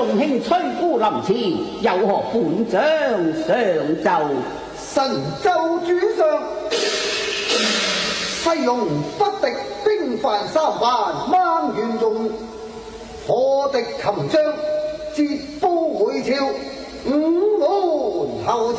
眾卿吹鼓臨前，有何本將上奏？ 神奏主上，西戎不敵兵犯3萬，掹元眾破敵擒將，捷報回朝，午門後朝。